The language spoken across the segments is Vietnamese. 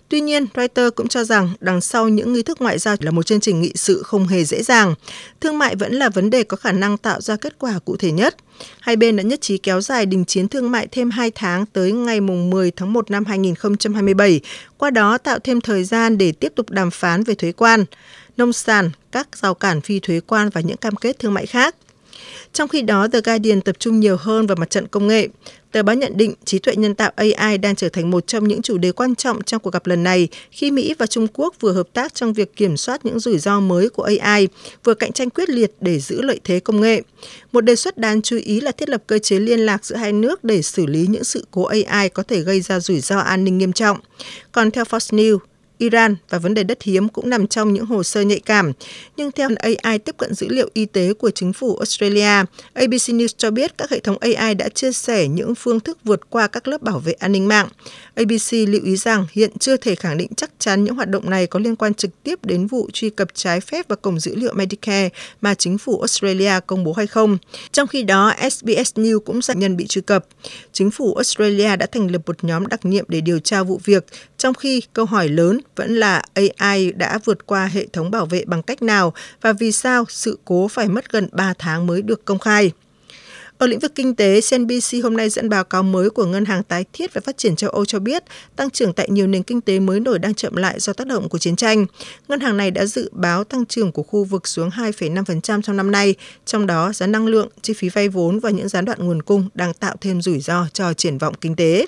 Tuy nhiên, Reuters cũng cho rằng đằng sau những nghi thức ngoại giao là một chương trình nghị sự không hề dễ dàng. Thương mại vẫn là vấn đề có khả năng tạo ra kết quả cụ thể nhất. Hai bên đã nhất trí kéo dài đình chiến thương mại thêm 2 tháng tới ngày 10 tháng 1 năm 2027, qua đó tạo thêm thời gian để tiếp tục đàm phán về thuế quan, nông sản, các rào cản phi thuế quan và những cam kết thương mại khác. Trong khi đó, The Guardian tập trung nhiều hơn vào mặt trận công nghệ. Tờ báo nhận định trí tuệ nhân tạo AI đang trở thành một trong những chủ đề quan trọng trong cuộc gặp lần này khi Mỹ và Trung Quốc vừa hợp tác trong việc kiểm soát những rủi ro mới của AI, vừa cạnh tranh quyết liệt để giữ lợi thế công nghệ. Một đề xuất đáng chú ý là thiết lập cơ chế liên lạc giữa hai nước để xử lý những sự cố AI có thể gây ra rủi ro an ninh nghiêm trọng. Còn theo Fox News, Iran và vấn đề đất hiếm cũng nằm trong những hồ sơ nhạy cảm. Nhưng theo AI tiếp cận dữ liệu y tế của chính phủ Australia, ABC News cho biết các hệ thống AI đã chia sẻ những phương thức vượt qua các lớp bảo vệ an ninh mạng. ABC lưu ý rằng hiện chưa thể khẳng định chắc chắn những hoạt động này có liên quan trực tiếp đến vụ truy cập trái phép vào cổng dữ liệu Medicare mà chính phủ Australia công bố hay không. Trong khi đó, SBS News cũng xác nhận bị truy cập. Chính phủ Australia đã thành lập một nhóm đặc nhiệm để điều tra vụ việc, trong khi câu hỏi lớn vẫn là AI đã vượt qua hệ thống bảo vệ bằng cách nào và vì sao sự cố phải mất gần 3 tháng mới được công khai. Ở lĩnh vực kinh tế, CNBC hôm nay dẫn báo cáo mới của Ngân hàng Tái thiết và Phát triển châu Âu cho biết tăng trưởng tại nhiều nền kinh tế mới nổi đang chậm lại do tác động của chiến tranh. Ngân hàng này đã dự báo tăng trưởng của khu vực xuống 2,5% trong năm nay, trong đó giá năng lượng, chi phí vay vốn và những gián đoạn nguồn cung đang tạo thêm rủi ro cho triển vọng kinh tế.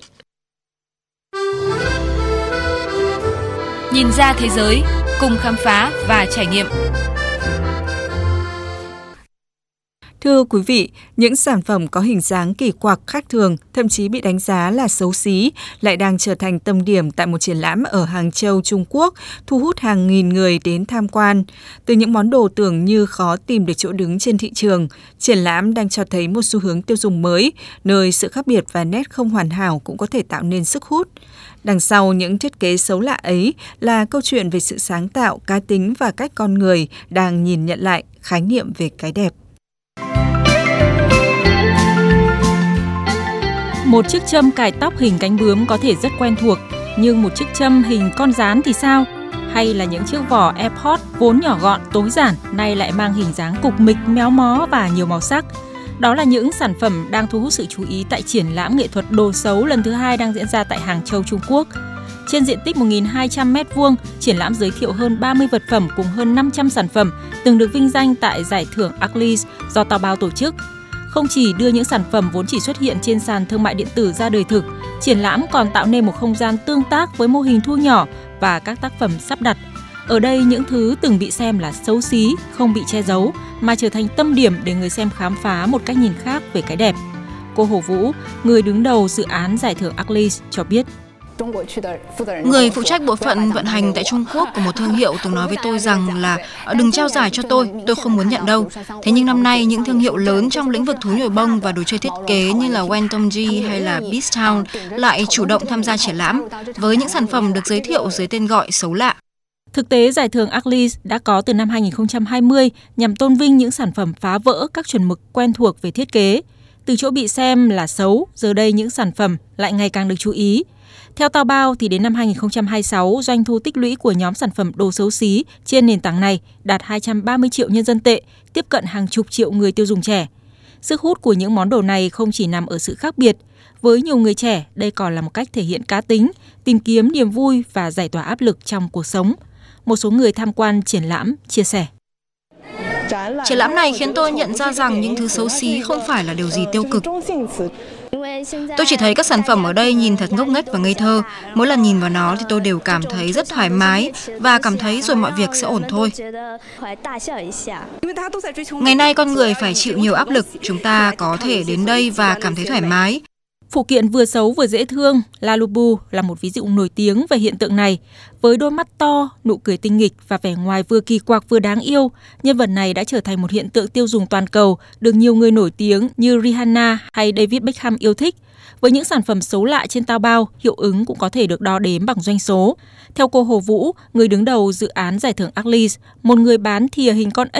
Nhìn ra thế giới, cùng khám phá và trải nghiệm. Thưa quý vị, những sản phẩm có hình dáng kỳ quặc khác thường, thậm chí bị đánh giá là xấu xí, lại đang trở thành tâm điểm tại một triển lãm ở Hàng Châu, Trung Quốc, thu hút hàng nghìn người đến tham quan. Từ những món đồ tưởng như khó tìm được chỗ đứng trên thị trường, triển lãm đang cho thấy một xu hướng tiêu dùng mới, nơi sự khác biệt và nét không hoàn hảo cũng có thể tạo nên sức hút. Đằng sau những thiết kế xấu lạ ấy là câu chuyện về sự sáng tạo, cá tính và cách con người đang nhìn nhận lại khái niệm về cái đẹp. Một chiếc châm cài tóc hình cánh bướm có thể rất quen thuộc, nhưng một chiếc châm hình con gián thì sao? Hay là những chiếc vỏ AirPods vốn nhỏ gọn, tối giản, nay lại mang hình dáng cục mịch, méo mó và nhiều màu sắc. Đó là những sản phẩm đang thu hút sự chú ý tại triển lãm nghệ thuật đồ xấu lần thứ 2 đang diễn ra tại Hàng Châu, Trung Quốc. Trên diện tích 1.200 m², triển lãm giới thiệu hơn 30 vật phẩm cùng hơn 500 sản phẩm từng được vinh danh tại giải thưởng Arleys do Taobao tổ chức. Không chỉ đưa những sản phẩm vốn chỉ xuất hiện trên sàn thương mại điện tử ra đời thực, triển lãm còn tạo nên một không gian tương tác với mô hình thu nhỏ và các tác phẩm sắp đặt. Ở đây những thứ từng bị xem là xấu xí, không bị che giấu, mà trở thành tâm điểm để người xem khám phá một cách nhìn khác về cái đẹp. Cô Hồ Vũ, người đứng đầu dự án giải thưởng Arleys cho biết. Người phụ trách bộ phận vận hành tại Trung Quốc của một thương hiệu từng nói với tôi rằng là đừng trao giải cho tôi không muốn nhận đâu. Thế nhưng năm nay những thương hiệu lớn trong lĩnh vực thú nhồi bông và đồ chơi thiết kế như là Wentongji hay là Beast Town lại chủ động tham gia triển lãm với những sản phẩm được giới thiệu dưới tên gọi xấu lạ. Thực tế, giải thưởng Arleys đã có từ năm 2020 nhằm tôn vinh những sản phẩm phá vỡ các chuẩn mực quen thuộc về thiết kế. Từ chỗ bị xem là xấu, giờ đây những sản phẩm lại ngày càng được chú ý. Theo Taobao thì đến năm 2026, doanh thu tích lũy của nhóm sản phẩm đồ xấu xí trên nền tảng này đạt 230 triệu nhân dân tệ, tiếp cận hàng chục triệu người tiêu dùng trẻ. Sức hút của những món đồ này không chỉ nằm ở sự khác biệt. Với nhiều người trẻ, đây còn là một cách thể hiện cá tính, tìm kiếm niềm vui và giải tỏa áp lực trong cuộc sống. Một số người tham quan triển lãm chia sẻ. Triển lãm này khiến tôi nhận ra rằng những thứ xấu xí không phải là điều gì tiêu cực. Tôi chỉ thấy các sản phẩm ở đây nhìn thật ngốc nghếch và ngây thơ. Mỗi lần nhìn vào nó thì tôi đều cảm thấy rất thoải mái và cảm thấy rồi mọi việc sẽ ổn thôi. Ngày nay con người phải chịu nhiều áp lực, chúng ta có thể đến đây và cảm thấy thoải mái. Phụ kiện vừa xấu vừa dễ thương, Lalubu là một ví dụ nổi tiếng về hiện tượng này. Với đôi mắt to, nụ cười tinh nghịch và vẻ ngoài vừa kỳ quặc vừa đáng yêu, nhân vật này đã trở thành một hiện tượng tiêu dùng toàn cầu, được nhiều người nổi tiếng như Rihanna hay David Beckham yêu thích. Với những sản phẩm xấu lạ trên Taobao, hiệu ứng cũng có thể được đo đếm bằng doanh số. Theo cô Hồ Vũ, người đứng đầu dự án giải thưởng Arleys, một người bán thìa hình con ếch